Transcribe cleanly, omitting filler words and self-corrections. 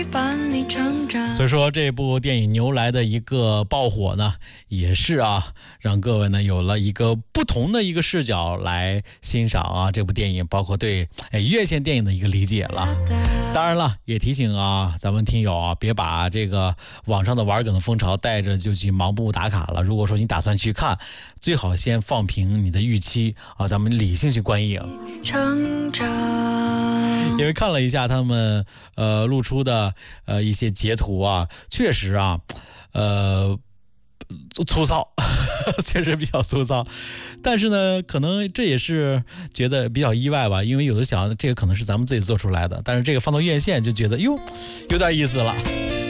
所以说这部电影《牛来》的一个爆火呢，也是让各位呢有了一个不同的一个视角来欣赏这部电影，包括对院线电影的一个理解了。当然了，也提醒咱们听友别把这个网上的玩梗的风潮带着就去盲目打卡了。如果说你打算去看，最好先放平你的预期咱们理性去观影。因为看了一下他们露出的一些截图确实粗糙确实比较粗糙，但是呢可能这也是觉得比较意外吧，因为有的想这个可能是咱们自己做出来的，但是这个放到院线就觉得有点意思了。